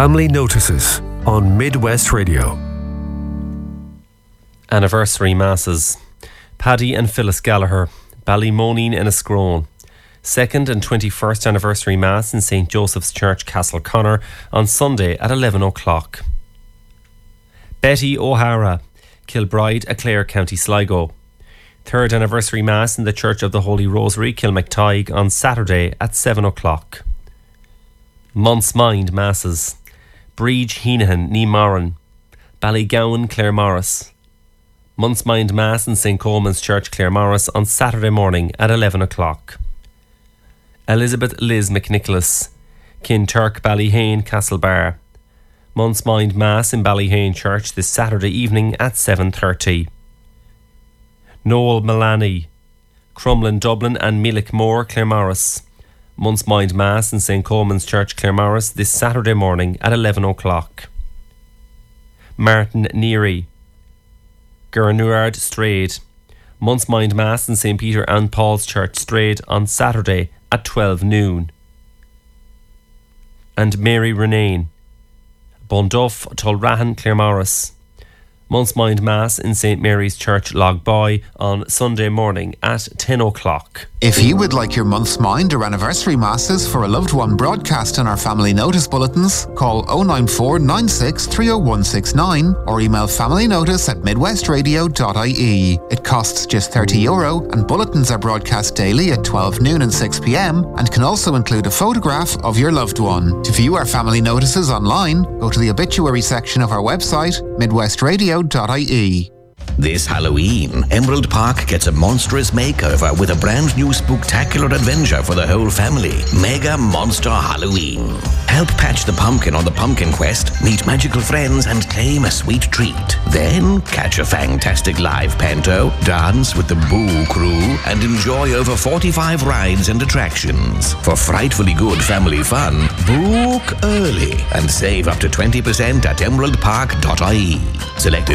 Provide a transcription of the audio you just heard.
Family Notices on Midwest Radio. Anniversary Masses. Paddy and Phyllis Gallagher, Ballymoneen in Ascrone. 2nd and 21st Anniversary Mass in St. Joseph's Church, Castleconnor on Sunday at 11 o'clock. Betty O'Hara, Kilbride, Clare, County Sligo. 3rd Anniversary Mass in the Church of the Holy Rosary, Kilmactygue on Saturday at 7 o'clock. Month's Mind Masses. Breach Heenahan, Neemaran, Ballygowan, Claremorris. Month's Mind Mass in St. Coleman's Church, Claremorris on Saturday morning at 11 o'clock. Elizabeth Liz McNicholas, Kinturk, Ballyhane, Castlebar. Month's Mind Mass in Ballyhane Church this Saturday evening at 7:30. Noel Malani, Crumlin, Dublin and Meelickmore, Claremorris. Month's Mind Mass in St. Coleman's Church, Claremorris this Saturday morning at 11 o'clock. Martin Neary, Gurnuard, Strade. Month's Mind Mass in St. Peter and Paul's Church, Strade on Saturday at 12 noon. And Mary Renane, Bunduff, Tulrahan, Claremorris. Month's Mind Mass in St. Mary's Church, Logboy on Sunday morning at 10 o'clock. If you would like your month's mind or anniversary masses for a loved one broadcast in our family notice bulletins, call 094 96 30169 or email familynotice@midwestradio.ie. It costs just €30 and bulletins are broadcast daily at 12 noon and 6 p.m. and can also include a photograph of your loved one. To view our family notices online, go to the obituary section of our website, midwestradio.ie. This Halloween, Emerald Park gets a monstrous makeover with a brand new spooktacular adventure for the whole family. Mega Monster Halloween. Help patch the pumpkin on the pumpkin quest, meet magical friends and claim a sweet treat. Then catch a fantastic live panto, dance with the Boo Crew and enjoy over 45 rides and attractions. For frightfully good family fun, book early and save up to 20% at emeraldpark.ie. Selected